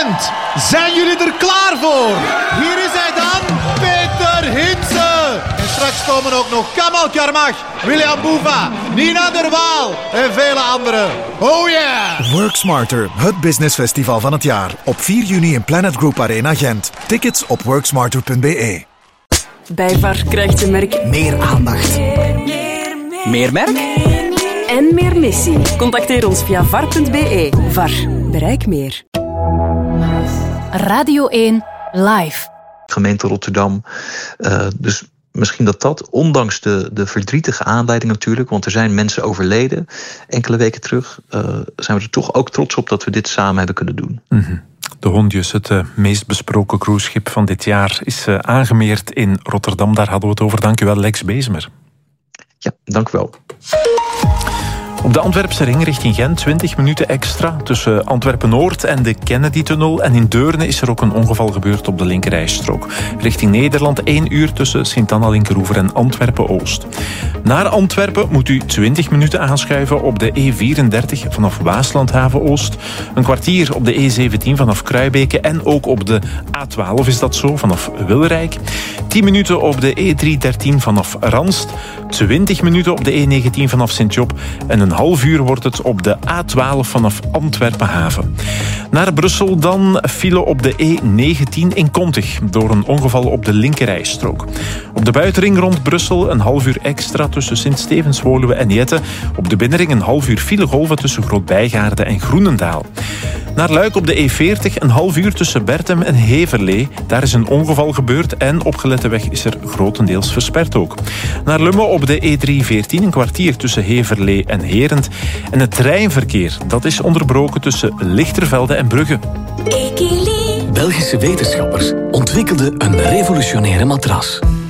Gent, zijn jullie er klaar voor? Hier is hij dan, Peter Hintze. En straks komen ook nog Kamal Karmach, William Boeva, Nina der Waal en vele anderen. Oh yeah! Work Smarter, het businessfestival van het jaar. Op 4 juni in Planet Group Arena Gent. Tickets op worksmarter.be. Bij VAR krijgt je merk Meer aandacht. Meer merk? en meer missie. Contacteer ons via var.be. VAR. Bereik meer. Radio 1 Live. Gemeente Rotterdam. Dus misschien dat, ondanks de verdrietige aanleiding natuurlijk, want er zijn mensen overleden enkele weken terug, zijn we er toch ook trots op dat we dit samen hebben kunnen doen. Mm-hmm. De Hondius, het meest besproken cruiseschip van dit jaar, is aangemeerd in Rotterdam. Daar hadden we het over. Dank u wel, Lex Bezemer. Ja, dank u wel. Op de Antwerpse ring richting Gent 20 minuten extra tussen Antwerpen-Noord en de Kennedy-tunnel. En in Deurne is er ook een ongeval gebeurd op de linkerrijstrook. Richting Nederland 1 uur tussen Sint-Anna-Linkeroever en Antwerpen-Oost. Naar Antwerpen moet u 20 minuten aanschuiven op de E34 vanaf Waaslandhaven-Oost. Een kwartier op de E17 vanaf Kruibeke en ook op de A12 is dat zo, vanaf Wilrijk. 10 minuten op de E313 vanaf Ranst. 20 minuten op de E19 vanaf Sint-Job en een half uur wordt het op de A12 vanaf Antwerpen-Haven. Naar Brussel dan file op de E19 in Kontig door een ongeval op de linkerrijstrook. Op de buitenring rond Brussel een half uur extra tussen Sint-Stevens, Woluwe en Jette. Op de binnenring een half uur filegolven tussen Groot-Bijgaarde en Groenendaal. Naar Luik op de E40 een half uur tussen Bertem en Heverlee. Daar is een ongeval gebeurd en opgelette weg is er grotendeels versperd ook. Naar Lummen op de E314 een kwartier tussen Heverlee en Herent. En het treinverkeer, dat is onderbroken tussen Lichtervelde en Brugge. Belgische wetenschappers ontwikkelden een revolutionaire matras.